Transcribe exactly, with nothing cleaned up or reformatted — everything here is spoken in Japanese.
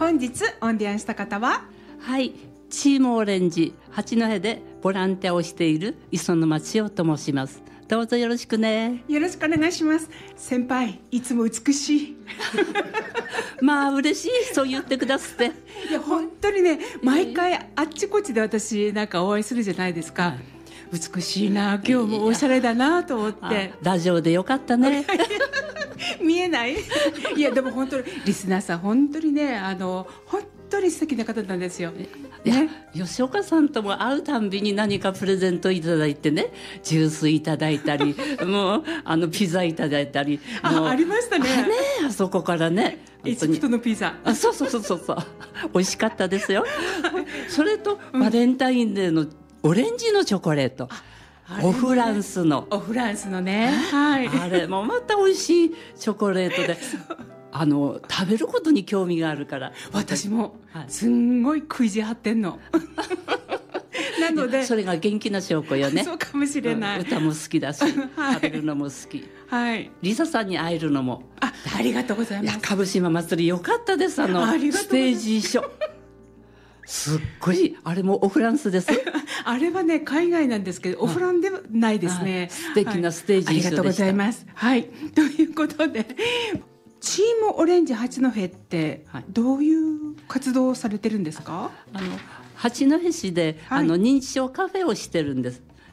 本日オンディアンした方は、 はい、チームオレンジ八戸でボランティアをしている磯沼千代と申します。どうぞよろしくね。 よろしくお願いします。先輩、いつも美しい。 まあ嬉しい、そう言ってくださって。 いや本当にね、毎回あっちこっちで私なんかお会いするじゃないですか。美しいな、今日もおしゃれだなと思って。 ラジオでよかったね。 見えない。いやでも本当にリスナーさん本当にね、あの本当に素敵な方なんですよ。 いや、吉岡さんとも会うたんびに何かプレゼントいただいてね、ジュースいただいたりもうあのピザいただいたり、もうあ, ありましたね。 あね、あそこからね、 エジプトのピザ。 あ、そうそうそうそうそう、美味しかったですよ。それとバレンタインデーのオレンジのチョコレート、オフランスのオフランスのね、はい、 あれもまた美味しいチョコレートであの食べることに興味があるから、 私もすんごい食い地張ってんの。なのでそれが元気な証拠よね。 そうかもしれない、 うん、歌も好きだし、はい、食べるのも好き、はい、リサさんに会えるのもあ, ありがとうございます。 いや、鹿島祭りよかったです。あのあステージ衣装すっごい、あれもオフランスです。 あれはね海外なんですけど、オフランではないですね。 素敵なステージ衣装でした、 はい、ありがとうございます。はい、ということでチームオレンジ八戸ってどういう活動をされてるんですか？ あの八戸市で、はい、あの認知症カフェをしてるんです。